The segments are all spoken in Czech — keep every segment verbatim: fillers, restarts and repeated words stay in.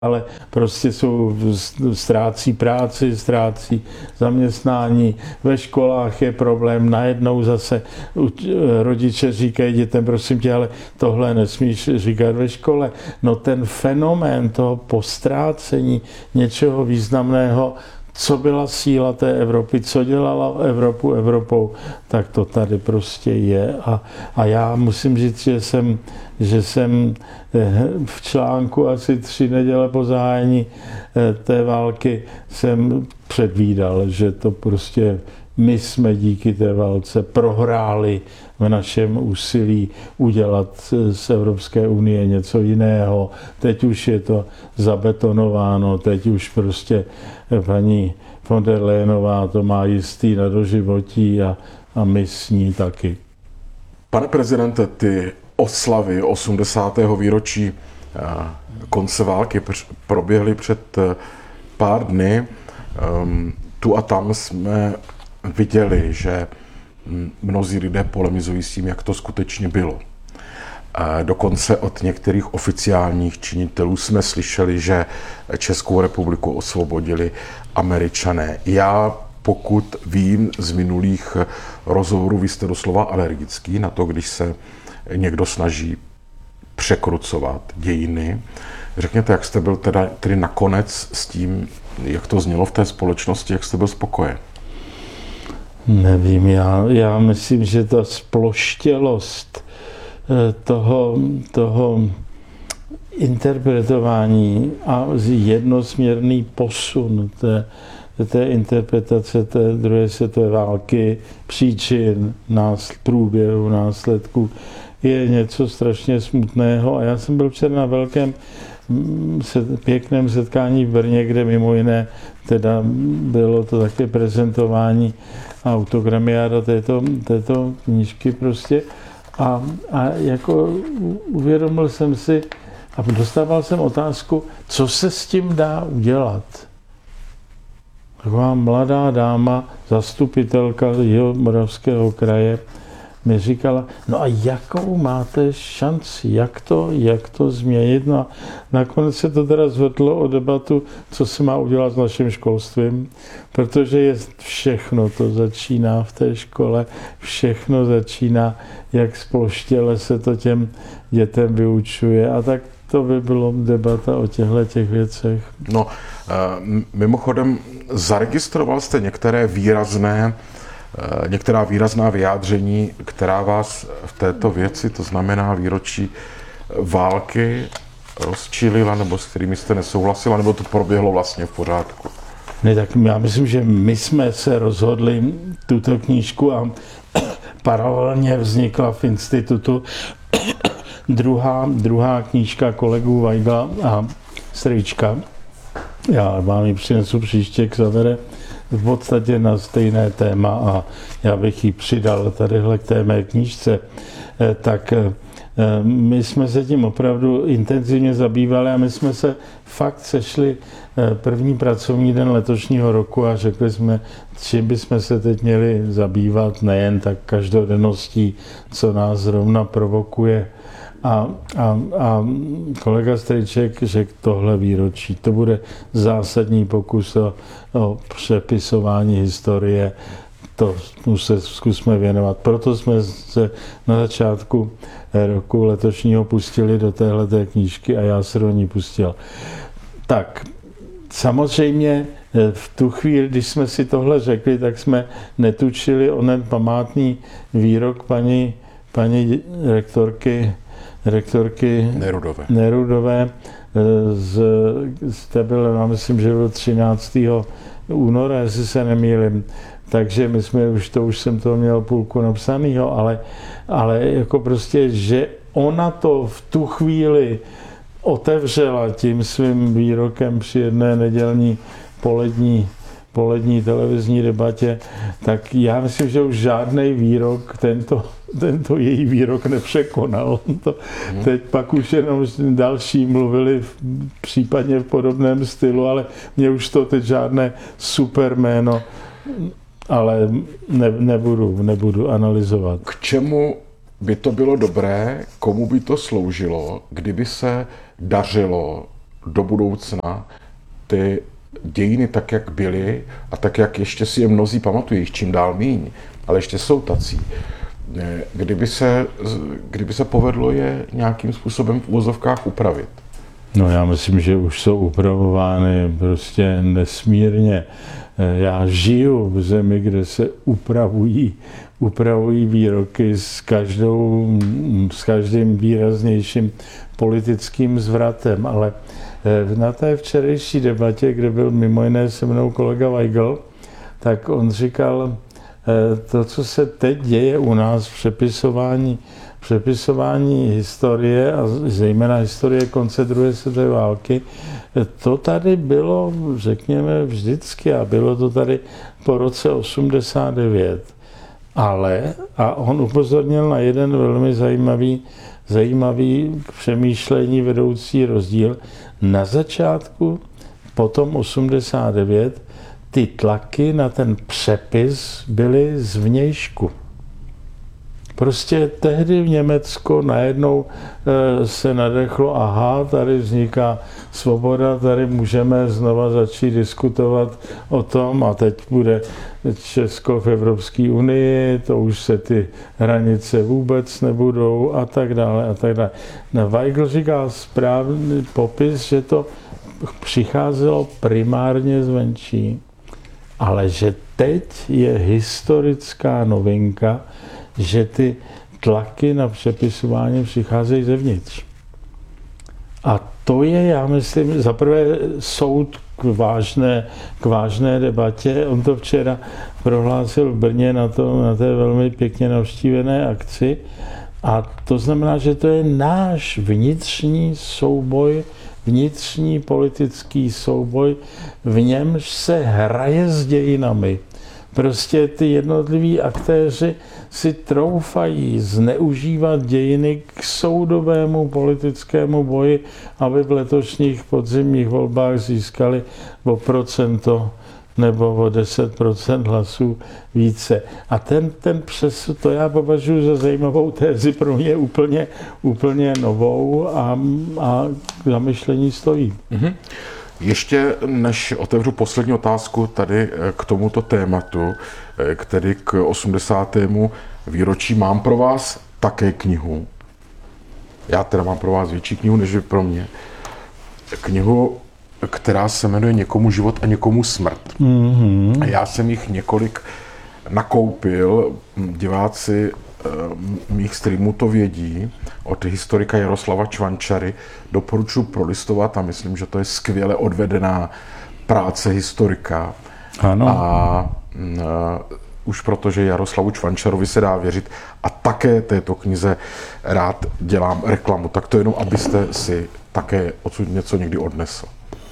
ale prostě jsou, ztrácí práci, ztrácí zaměstnání, ve školách je problém, najednou zase rodiče říkají dětem, prosím tě, ale tohle nesmíš říkat ve škole. No ten fenomén toho postrácení něčeho významného, co byla síla té Evropy, co dělala Evropu Evropou, tak to tady prostě je. A, a já musím říct, že jsem, že jsem v článku asi tři neděle po zahájení té války jsem předvídal, že to prostě my jsme díky té válce prohráli v našem úsilí udělat z Evropské unie něco jiného. Teď už je to zabetonováno, teď už prostě paní von der Leyenová to má jistý na doživotí a, a my s ní taky. Pane prezidente, ty oslavy osmdesátého výročí konce války proběhly před pár dny. Tu a tam jsme viděli, že mnozí lidé polemizují s tím, jak to skutečně bylo. Dokonce od některých oficiálních činitelů jsme slyšeli, že Českou republiku osvobodili Američané. Já, pokud vím z minulých rozhovorů, vy jste doslova alergický na to, když se někdo snaží překrucovat dějiny. Řekněte, jak jste byl teda, tedy nakonec s tím, jak to znělo v té společnosti, jak jste byl spokojen? Nevím, já, já myslím, že ta sploštělost toho, toho interpretování a jednosměrný posun té, té interpretace té druhé světové války, příčin, násl, průběhu, následků, je něco strašně smutného. A já jsem byl včera na velkém pěkném setkání v Brně, kde mimo jiné teda bylo to také prezentování autogramiáda této, této knížky prostě. A, a jako uvědomil jsem si a dostával jsem otázku, co se s tím dá udělat. Taková mladá dáma, zastupitelka Jihomoravského kraje, mi říkala, no a jakou máte šanci, jak to, jak to změnit. No a nakonec se to teda zvedlo o debatu, co se má udělat s naším školstvím, protože je všechno to začíná v té škole, všechno začíná, jak sploštěle se to těm dětem vyučuje a tak to by bylo debata o těchto těch věcech. No, mimochodem, zaregistroval jste některé výrazné některá výrazná vyjádření, která vás v této věci, to znamená výročí války, rozčílila, nebo s kterými jste nesouhlasila, nebo to proběhlo vlastně v pořádku? Ne, tak já myslím, že my jsme se rozhodli tuto knížku a paralelně vznikla v institutu druhá, druhá knížka kolegů Weigla a Strýčka. Já vám ji přinesu příště k Zavere, v podstatě na stejné téma a já bych ji přidal tadyhle k té mé knížce, tak my jsme se tím opravdu intenzivně zabývali a my jsme se fakt sešli první pracovní den letošního roku a řekli jsme, čím bychom se teď měli zabývat, nejen tak každodenností, co nás zrovna provokuje. A, a, a kolega Strejček řekl tohle výročí. To bude zásadní pokus o, o přepisování historie. To se zkusme věnovat. Proto jsme se na začátku roku letošního pustili do téhleté knížky a já se do ní pustil. Tak, samozřejmě v tu chvíli, když jsme si tohle řekli, tak jsme netučili onen památný výrok paní, paní rektorky rektorky Nerudové. Nerudové z, z té bylo, já myslím, že bylo třináctého února, jestli se nemýlim. Takže my jsme, už to už jsem to měl půlku napsanýho, ale, ale jako prostě, že ona to v tu chvíli otevřela tím svým výrokem při jedné nedělní polední polední televizní debatě, tak já myslím, že už žádný výrok tento, tento její výrok nepřekonal. To, hmm. Teď pak už jenom další mluvili v, případně v podobném stylu, ale mě už to teď žádné super jméno, ale ne, nebudu, nebudu analyzovat. K čemu by to bylo dobré, komu by to sloužilo, kdyby se dařilo do budoucna ty dějiny tak, jak byly a tak, jak ještě si je mnozí pamatují, čím dál míň, ale ještě jsou tací. Kdyby se, kdyby se povedlo je nějakým způsobem v uvozovkách upravit? No já myslím, že už jsou upravovány prostě nesmírně. Já žiju v zemi, kde se upravují, upravují výroky s, každou, s každým výraznějším politickým zvratem, ale na té včerejší debatě, kde byl mimo jiné se mnou kolega Weigl, tak on říkal, to, co se teď děje u nás v přepisování, přepisování historie a zejména historie konce druhé světové války, to tady bylo, řekněme, vždycky a bylo to tady po roce osmdesát devět. Ale, a on upozornil na jeden velmi zajímavý, zajímavý k přemýšlení vedoucí rozdíl. Na začátku, potom osmdesát devět, ty tlaky na ten přepis byly zvnějšku. Prostě tehdy v Německu najednou se nadechlo, aha, tady vzniká svoboda, tady můžeme znova začít diskutovat o tom a teď bude Česko v Evropské unii, to už se ty hranice vůbec nebudou a tak dále a tak dále. Weigl říká správný popis, že to přicházelo primárně zvenčí, ale že teď je historická novinka, že ty tlaky na přepisování přicházejí zevnitř. A to je, já myslím, zaprvé soud k vážné, k vážné debatě. On to včera prohlásil v Brně na, to, na té velmi pěkně navštívené akci. A to znamená, že to je náš vnitřní souboj, vnitřní politický souboj, v němž se hraje s dějinami. Prostě ty jednotliví aktéři si troufají zneužívat dějiny k soudovému politickému boji, aby v letošních podzimních volbách získali o procento nebo o deset procent hlasů více. A ten, ten přesud, to já považuji za zajímavou tézi, pro mě úplně, úplně novou a, a za myšlení stojí. Mm-hmm. Ještě než otevřu poslední otázku tady k tomuto tématu, který k osmdesátému výročí, mám pro vás také knihu. Já teda mám pro vás větší knihu, než je pro mě. Knihu, která se jmenuje Někomu život a někomu smrt. Mm-hmm. Já jsem jich několik nakoupil, diváci mých streamů to vědí, od historika Jaroslava Čvančary. Doporučuji prolistovat a myslím, že to je skvěle odvedená práce historika. Ano. A uh, už protože Jaroslavu Čvančarovi se dá věřit a také této knize rád dělám reklamu, tak to jenom, abyste si také odsud něco někdy odnesl.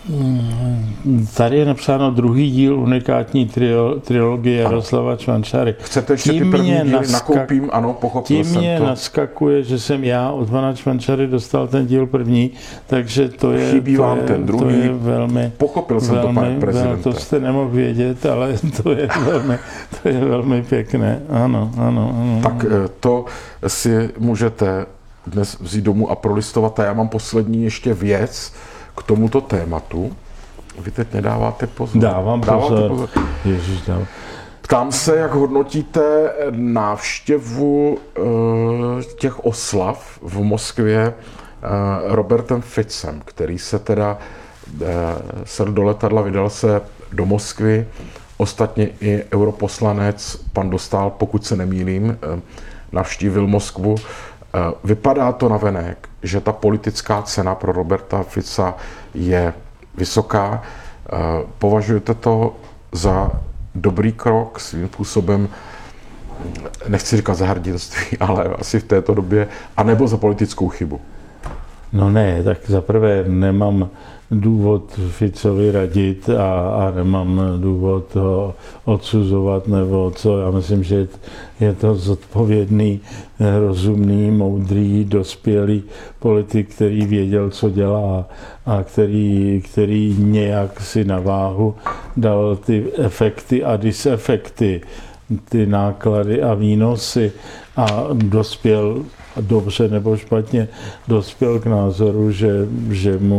Tady je napsáno druhý díl unikátní trio, trilogie Jaroslava Čvančary. Chcete ještě ty první díly naskak... nakoupím? Ano, pochopil tím jsem to. Tím mě naskakuje, že jsem já od pana Čvančary dostal ten díl první, takže to je, Chybí to vám je, ten druhý. To je velmi, pochopil jsem velmi, to, pane prezidente. Velmi, to jste nemohl vědět, ale to je velmi, to je velmi pěkné. Ano, ano, ano. Tak to si můžete dnes vzít domů a prolistovat. A já mám poslední ještě věc k tomuto tématu. Vy teď nedáváte pozor. Dávám Dáváte pozor. pozor. Ježiš, dávám. Ptám se, jak hodnotíte návštěvu uh, těch oslav v Moskvě uh, Robertem Ficem, který se teda uh, sedl do letadla, vydal se do Moskvy. Ostatně i europoslanec pan Dostál, pokud se nemýlím, uh, navštívil Moskvu. Uh, vypadá to navenek, že ta politická cena pro Roberta Fica je vysoká. Považujete to za dobrý krok, svým způsobem, nechci říkat za hrdinství, ale asi v této době, anebo za politickou chybu? No ne, tak zaprvé nemám důvod Ficovi radit a, a nemám důvod ho odsuzovat nebo co. Já myslím, že je to zodpovědný, rozumný, moudrý, dospělý politik, který věděl, co dělá a který, který nějak si na váhu dal ty efekty a disefekty, ty náklady a výnosy a dospěl dobře nebo špatně, dospěl k názoru, že, že mu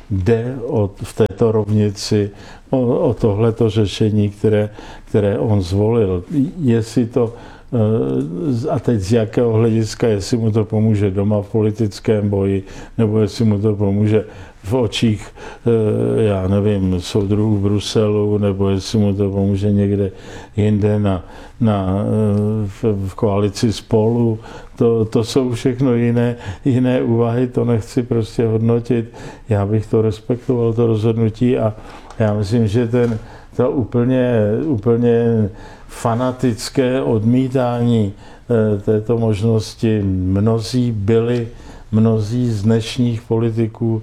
jde o, v této rovnici o, o tohleto řešení, které, které on zvolil. Jestli to a teď z jakého hlediska, jestli mu to pomůže doma v politickém boji, nebo jestli mu to pomůže v očích, já nevím, soudruhů v Bruselu, nebo jestli mu to pomůže někde jinde na, na, v, v koalici Spolu. To, to jsou všechno jiné, jiné úvahy, to nechci prostě hodnotit. Já bych to respektoval, to rozhodnutí, a já myslím, že ten, to úplně, úplně fanatické odmítání této možnosti mnozí byli, mnozí z dnešních politiků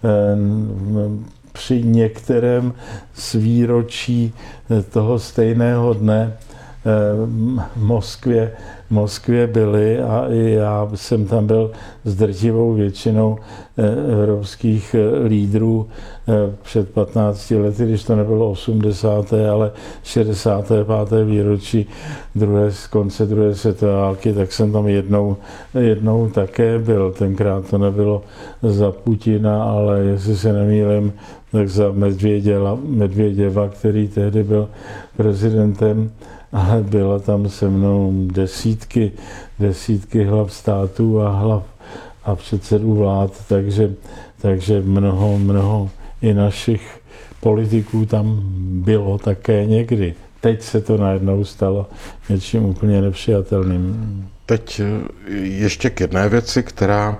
při některém z výročí toho stejného dne v Moskvě, Moskvě byli, a i já jsem tam byl s drtivou většinou evropských lídrů před patnácti lety, když to nebylo osmdesáté, ale šedesáté páté výročí druhé, z konce druhé světové války, tak jsem tam jednou, jednou také byl. Tenkrát to nebylo za Putina, ale jestli se nemýlím, tak za Medvěděva, Medvěděva, který tehdy byl prezidentem, ale byla tam se mnou desítky, desítky hlav států a hlav a předsedů vlád, takže, takže mnoho, mnoho i našich politiků tam bylo také někdy. Teď se to najednou stalo něčím úplně nepřijatelným. Teď ještě k jedné věci, která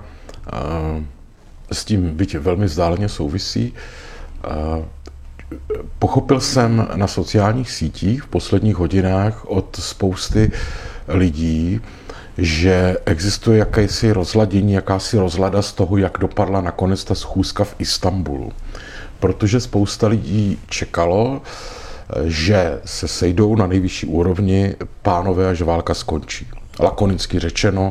s tím byť velmi vzdáleně souvisí. Pochopil jsem na sociálních sítích v posledních hodinách od spousty lidí, že existuje jakési rozladění, jakási rozlada z toho, jak dopadla nakonec ta schůzka v Istanbulu. Protože spousta lidí čekalo, že se sejdou na nejvyšší úrovni pánové, až válka skončí. Lakonicky řečeno.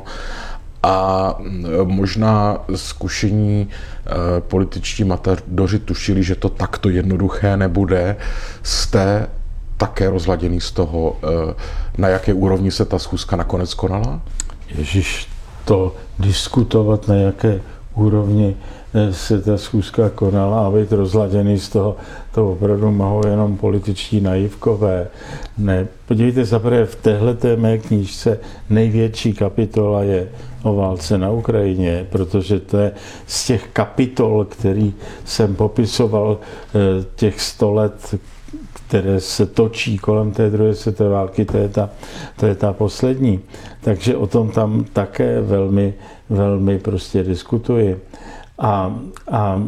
A možná zkušení političtí matadoři tušili, že to takto jednoduché nebude. Jste také rozladěný z toho, na jaké úrovni se ta schůzka nakonec konala? Ježíš, to diskutovat, na jaké úrovni se ta schůzka konala, a být rozladěný z toho, to opravdu mohou jenom političtí naivkové. Ne, podívejte, zaprvé v téhleté mé knížce největší kapitola je o válce na Ukrajině, protože to je z těch kapitol, který jsem popisoval, těch sto let, které se točí kolem té druhé světové války, to je ta, to je ta poslední. Takže o tom tam také velmi, velmi prostě diskutuji. A, a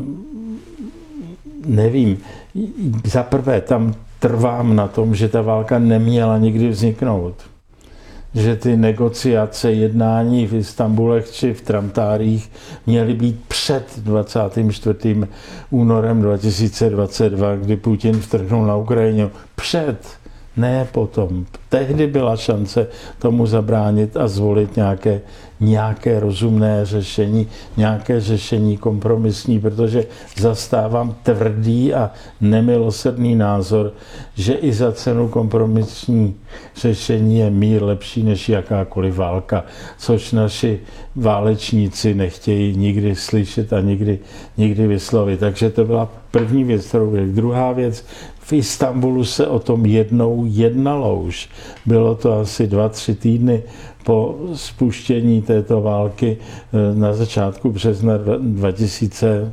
nevím, za prvé tam trvám na tom, že ta válka neměla nikdy vzniknout. Že ty negociace, jednání v Istanbulech či v Tramtárích měly být před dvacátým čtvrtým únorem dva tisíce dvacet dva, kdy Putin vtrhnul na Ukrajinu. Před, ne potom. Tehdy byla šance tomu zabránit a zvolit nějaké, nějaké rozumné řešení, nějaké řešení kompromisní, protože zastávám tvrdý a nemilosrdný názor, že i za cenu kompromisní řešení je mír lepší než jakákoliv válka, což naši válečníci nechtějí nikdy slyšet a nikdy, nikdy vyslovit. Takže to byla první věc, kterou věc. Druhá věc, v Istanbulu se o tom jednou jednalo už. Bylo to asi dva, tři týdny po spuštění této války na začátku března dva tisíce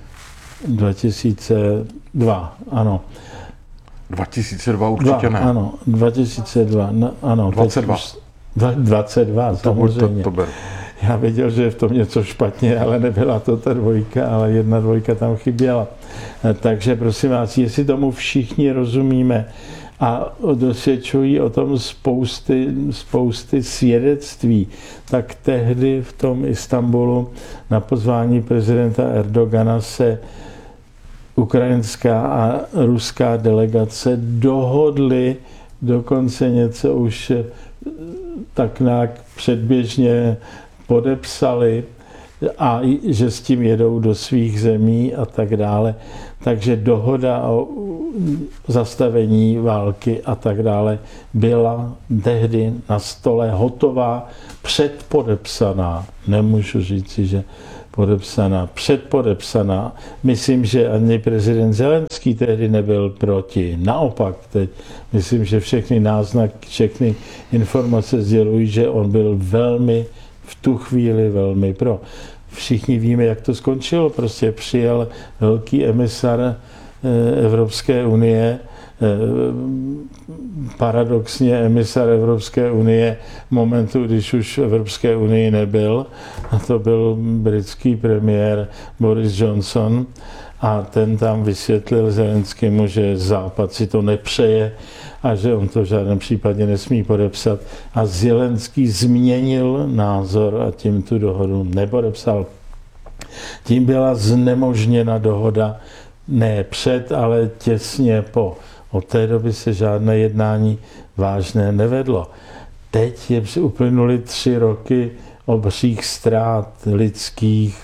dva, ano. dva tisíce dva určitě dva, ne. Ano, dva tisíce dva, no, ano. dvacet dva. Už, dvacet dva, samozřejmě. To, to, to Já věděl, že je v tom něco špatně, ale nebyla to ta dvojka, ale jedna dvojka tam chyběla. Takže prosím vás, jestli tomu všichni rozumíme a dosvědčují o tom spousty, spousty svědectví, tak tehdy v tom Istanbulu na pozvání prezidenta Erdogana se ukrajinská a ruská delegace dohodly dokonce něco už tak nějak předběžně podepsali, a že s tím jedou do svých zemí a tak dále. Takže dohoda o zastavení války a tak dále byla tehdy na stole hotová, předpodepsaná. Nemůžu říci, že podepsaná, předpodepsaná. Myslím, že ani prezident Zelenský tehdy nebyl proti. Naopak, teď myslím, že všechny náznaky, všechny informace sdělují, že on byl velmi, v tu chvíli velmi pro. Všichni víme, jak to skončilo. Prostě přijel velký emisar Evropské unie, paradoxně emisar Evropské unie momentu, když už v Evropské unii nebyl, a to byl britský premiér Boris Johnson, a ten tam vysvětlil Zelenskému, že Západ si to nepřeje a že on to v žádném případě nesmí podepsat. A Zelenský změnil názor a tím tu dohodu nepodepsal. Tím byla znemožněna dohoda ne před, ale těsně po. Od té doby se žádné jednání vážné nevedlo. Teď je uplynuly tři roky obřích ztrát lidských,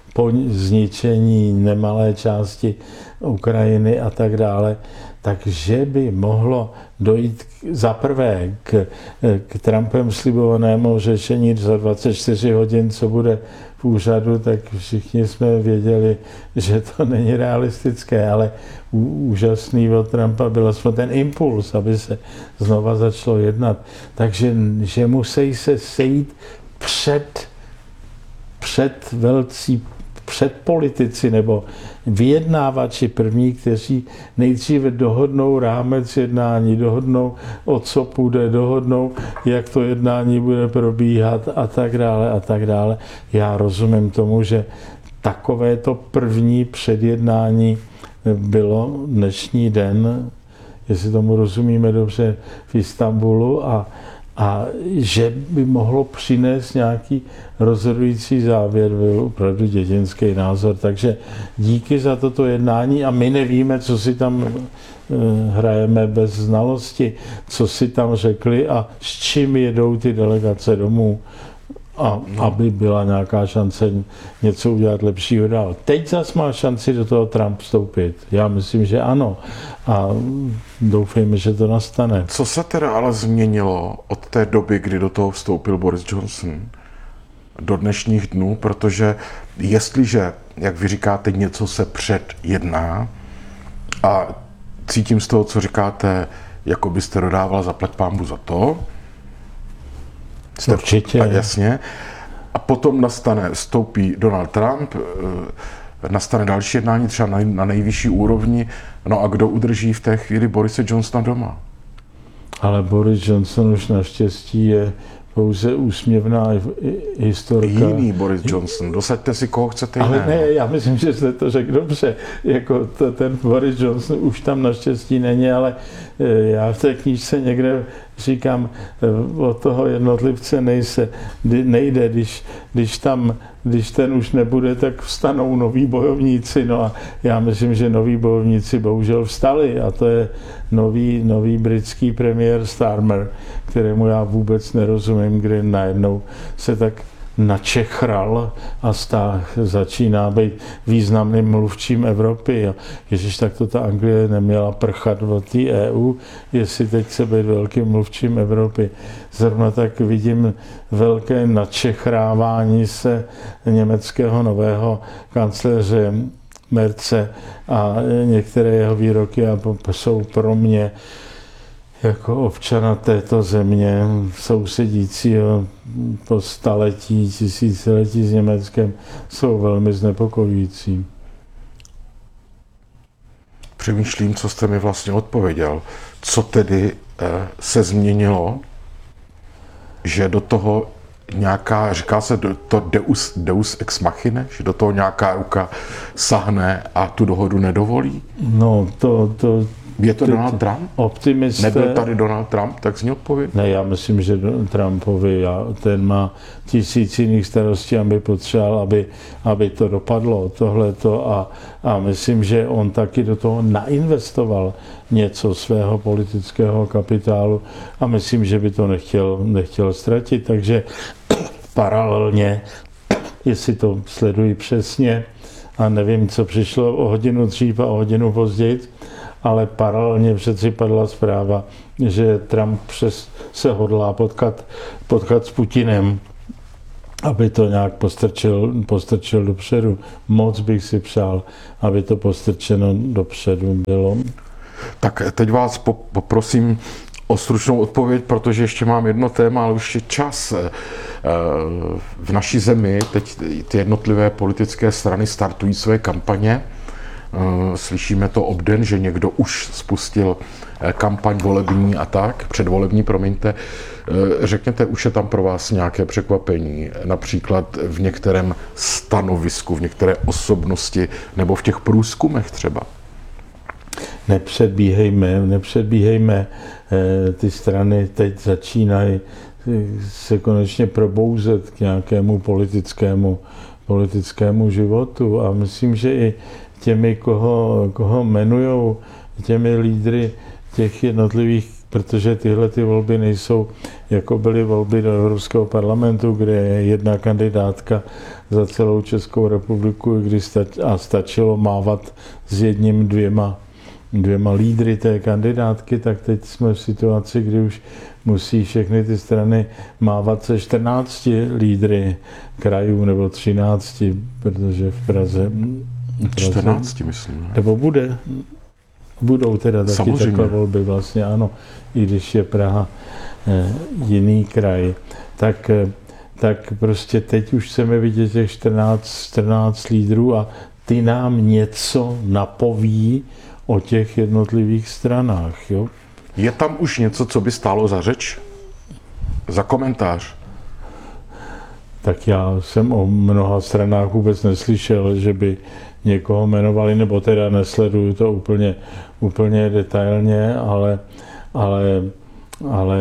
zničení nemalé části Ukrajiny a tak dále. Takže by mohlo dojít za prvé k, k Trumpem slibovanému řešení za dvacet čtyři hodin, co bude v úřadu, tak všichni jsme věděli, že to není realistické, ale úžasný od Trumpa byl aspoň ten impuls, aby se znova začalo jednat. Takže že musí se sejít před, před velcí před politici nebo vyjednávači první, kteří nejdříve dohodnou rámec jednání, dohodnou, o co půjde, dohodnou, jak to jednání bude probíhat a tak dále a tak dále. Já rozumím tomu, že takovéto první předjednání bylo dnešní den, jestli tomu rozumíme dobře, v Istanbulu, a A že by mohlo přinést nějaký rozhodující závěr, byl opravdu dětinský názor. Takže díky za toto jednání, a my nevíme, co si tam hrajeme bez znalosti, co si tam řekli a s čím jedou ty delegace domů, a aby byla nějaká šance něco udělat lepšího dál. Teď zas má šanci do toho Trump vstoupit. Já myslím, že ano. A doufejme, že to nastane. Co se teda ale změnilo od té doby, kdy do toho vstoupil Boris Johnson do dnešních dnů? Protože jestliže, jak vy říkáte, něco se předjedná, a cítím z toho, co říkáte, jako byste dodával zaplať pánbu za to, Jste, určitě. A jasně. A potom nastane, vstoupí Donald Trump, nastane další jednání třeba na, na nejvyšší úrovni. No a kdo udrží v té chvíli Borise Johnsona doma? Ale Boris Johnson už naštěstí je pouze úsměvná historka. Jiný Boris Johnson, dosaďte si, koho chcete jiného. Ale ne, já myslím, že jste to řekl dobře. Jako to, ten Boris Johnson už tam naštěstí není, ale já v té knížce někde říkám, od toho jednotlivce nejse, nejde, když, když tam, když ten už nebude, tak vstanou noví bojovníci. No a já myslím, že noví bojovníci bohužel vstali, a to je nový, nový britský premiér Starmer, kterému já vůbec nerozumím, kdy najednou se tak načechral a stáh začíná být významným mluvčím Evropy. Ježiš, tak to ta Anglie neměla prchat od té E U, jestli teď chce být velkým mluvčím Evropy. Zrovna tak vidím velké načechrávání se německého nového kancléře Merce, a některé jeho výroky jsou pro mě jako občana této země, sousedícího po staletí, tisíciletí s Německem, jsou velmi znepokojující. Přemýšlím, co jste mi vlastně odpověděl. Co tedy eh, se změnilo, že do toho nějaká, říká se to deus, deus ex machina, že do toho nějaká ruka sahne a tu dohodu nedovolí? No, to... to Je to Donald Trump? Optimisté... Nebyl tady Donald Trump, tak zní odpověď? Ne, já myslím, že Trumpovi, já, ten má tisíc jiných starostí, aby potřeboval, aby, aby to dopadlo, tohleto, a, a myslím, že on taky do toho nainvestoval něco svého politického kapitálu a myslím, že by to nechtěl, nechtěl ztratit, takže paralelně, jestli to sleduji přesně, a nevím, co přišlo o hodinu dřív a o hodinu později, ale paralelně přeci padla zpráva, že Trump přes se hodlá potkat, potkat s Putinem. aby to nějak postrčil, postrčil dopředu. Moc bych si přál, aby to postrčeno dopředu bylo. Tak teď vás poprosím o stručnou odpověď, protože ještě mám jedno téma, ale už je čas. V naší zemi teď ty jednotlivé politické strany startují své kampaně. Slyšíme to obden, že někdo už spustil kampaň volební a tak, předvolební, promiňte. Řekněte, už je tam pro vás nějaké překvapení, například v některém stanovisku, v některé osobnosti nebo v těch průzkumech třeba? Nepředbíhejme, nepředbíhejme, ty strany teď začínají se konečně probouzet k nějakému politickému, politickému životu a myslím, že i těmi, koho, koho jmenujou, těmi lídry těch jednotlivých, protože tyhle ty volby nejsou, jako byly volby do Evropského parlamentu, kde je jedna kandidátka za celou Českou republiku, kdy stač, a stačilo mávat s jedním, dvěma, dvěma lídry té kandidátky, tak teď jsme v situaci, kdy už musí všechny ty strany mávat se čtrnácti lídry krajů nebo třinácti, protože v Praze... čtrnáct, myslím. Nebo bude. Budou teda taky samozřejmě takové volby vlastně, ano, i když je Praha eh, jiný kraj. Tak, eh, tak prostě teď už chceme vidět těch čtrnáct, čtrnáct lídrů a ty nám něco napoví o těch jednotlivých stranách. Jo? Je tam už něco, co by stálo za řeč? Za komentář? Tak já jsem o mnoha stranách vůbec neslyšel, že by někoho jmenovali, nebo teda nesleduju to úplně, úplně detailně, ale, ale, ale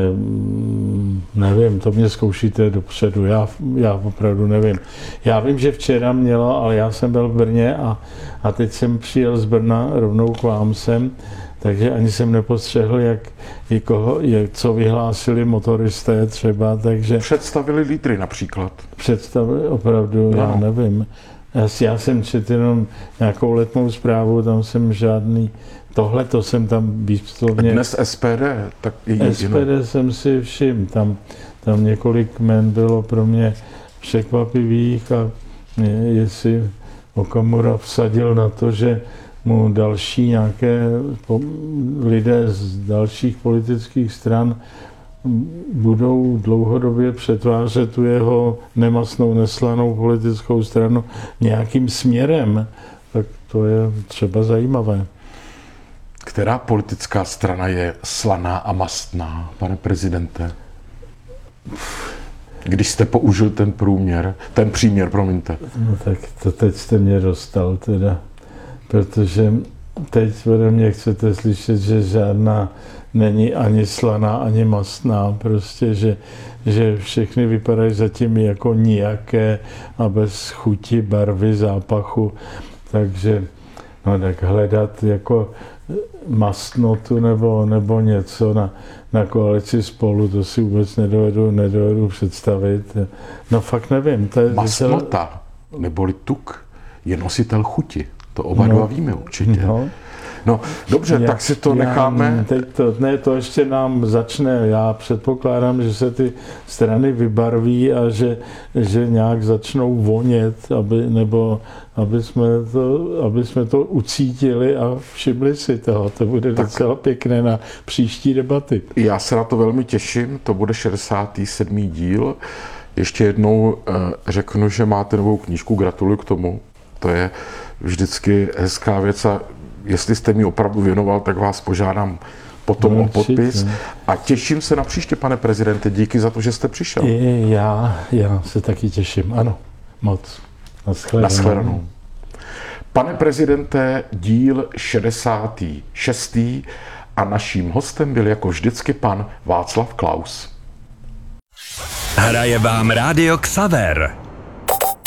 nevím, to mě zkoušíte dopředu, já, já opravdu nevím. Já vím, že včera mělo, ale já jsem byl v Brně a, a teď jsem přijel z Brna rovnou k vám sem, takže ani jsem nepostřehl, jak, koho, jak co vyhlásili motoristé třeba, takže... Představili lídry například. Představili, opravdu, no. Já nevím. Já, já jsem četl jenom nějakou letnou zprávu, tam jsem žádný, tohle to jsem tam výslovně... Dnes S P D, tak i S P D jsem si všiml, tam, tam několik jmen bylo pro mě překvapivých a jestli Okamura vsadil na to, že mu další nějaké lidé z dalších politických stran budou dlouhodobě přetvářet tu jeho nemastnou, neslanou politickou stranu nějakým směrem, tak to je třeba zajímavé. Která politická strana je slaná a mastná, pane prezidente? Když jste použil ten průměr, ten příměr, promiňte. No tak to teď jste mě dostal teda, protože teď ode mě chcete slyšet, že žádná není ani slaná, ani mastná, prostě, že, že všechny vypadají zatím jako nijaké a bez chuti, barvy, zápachu, takže no tak hledat jako mastnotu nebo, nebo něco na, na koalici Spolu, to si vůbec nedovedu, nedovedu představit. No fakt nevím. To je Mastnota, docela... neboli tuk, je nositel chuti. To oba no, dva víme určitě. No, no dobře, já, tak si to necháme. Teď to, ne, to ještě nám začne. Já předpokládám, že se ty strany vybarví a že, že nějak začnou vonět, aby, nebo aby jsme, to, aby jsme to ucítili a všimli si toho. To bude tak docela pěkné na příští debaty. Já se na to velmi těším. To bude šedesátý sedmý díl. Ještě jednou řeknu, že máte novou knížku. Gratuluju k tomu. To je vždycky hezká věc a jestli jste mi opravdu věnoval, tak vás požádám potom no, o podpis. A těším se na příště, pane prezidente. Díky za to, že jste přišel. I já, já se taky těším. Ano, moc. Nashledanou. Nashledanou. Pane prezidente, díl šedesátý šestý a naším hostem byl jako vždycky pan Václav Klaus. Hraje vám Rádio Xaver.